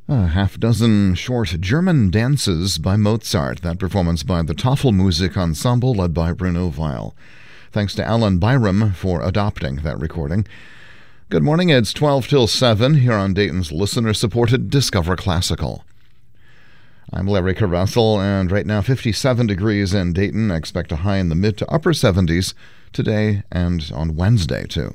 A half-dozen short German dances by Mozart, that performance by the Tafelmusik Ensemble led by Bruno Weil. Thanks to Alan Byram for adopting that recording. Good morning, it's 12 till 7 here on Dayton's listener-supported Discover Classical. I'm Larry Carruthel, and right now 57 degrees in Dayton. I expect a high in the mid to upper 70s today and on Wednesday, too.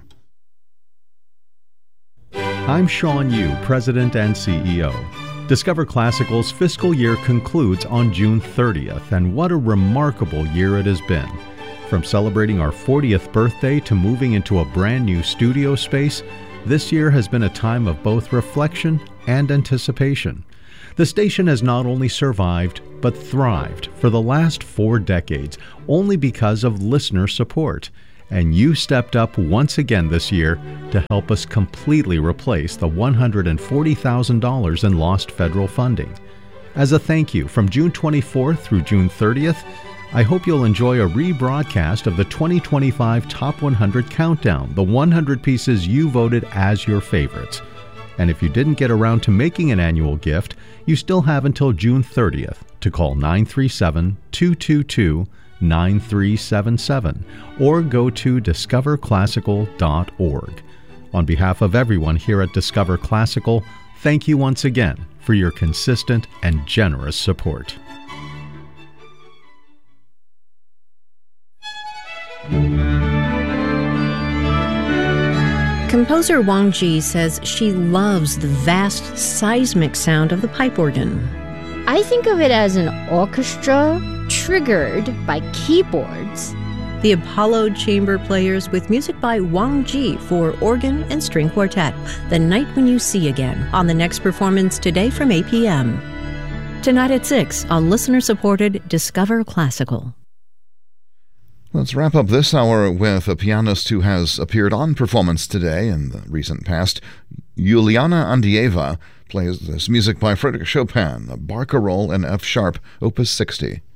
I'm Sean Yu, President and CEO. Discover Classical's fiscal year concludes on June 30th, and what a remarkable year it has been. From celebrating our 40th birthday to moving into a brand new studio space, this year has been a time of both reflection and anticipation. The station has not only survived, but thrived for the last 4 decades, only because of listener support. And you stepped up once again this year to help us completely replace the $140,000 in lost federal funding. As a thank you, from June 24th through June 30th, I hope you'll enjoy a rebroadcast of the 2025 Top 100 Countdown, the 100 pieces you voted as your favorites. And if you didn't get around to making an annual gift, you still have until June 30th to call 937-222-9377 or go to discoverclassical.org. On behalf of everyone here at Discover Classical, thank you once again for your consistent and generous support. Composer Wang Ji says she loves the vast seismic sound of the pipe organ. I think of it as an orchestra triggered by keyboards. The Apollo Chamber Players with music by Wang Ji for organ and string quartet, The Night When You See Again, on the next performance today from 8 p.m. Tonight at 6 on listener-supported Discover Classical. Let's wrap up this hour with a pianist who has appeared on performance today in the recent past. Yuliana Andreeva plays this music by Frédéric Chopin, a Barcarolle in F-sharp, Opus 60.